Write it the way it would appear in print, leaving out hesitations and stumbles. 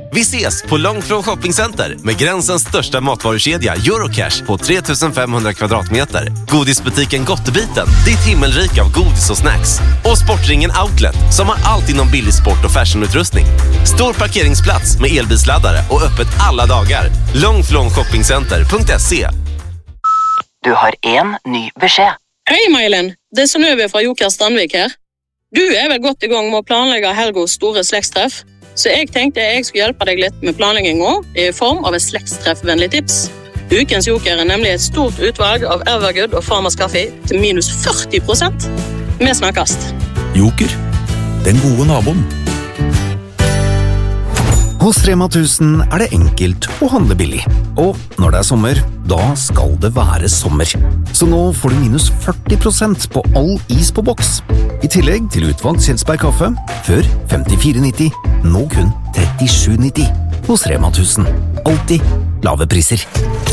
Vi ses på Långflon Shoppingcenter med gränsens största matvarukedja Eurocash på 3500 kvadratmeter. Godisbutiken Gottebiten, ditt himmelrik av godis och snacks. Och Sportringen Outlet som har allt inom billig sport- och fashionutrustning. Stor parkeringsplats med elbilsladdare och öppet alla dagar. Långflonshoppingcenter.se. Du har en ny beskjed. Hei, Mailen. Det Synnøve fra Joker Strandvik her. Du vel godt I gang med å planlegge Helgos store slektstreff, så jeg tenkte jeg skulle hjelpe deg litt med planleggingen I form av et slektstreffvennlig tips. Ukens Joker nemlig et stort utvalg av Evergood og Farmers Kaffe til minus 40%. Vi snakkes. Joker, den gode naboen. Hos Rema 1000 det enkelt å handle billig. Og når det sommer, da skal det være sommer. Så nå får du minus 40% på all is på boks. I tillegg til utvalgt Kjelsberg kaffe, før 54,90, nå kun 37,90. Hos Rema 1000. Alltid lave priser.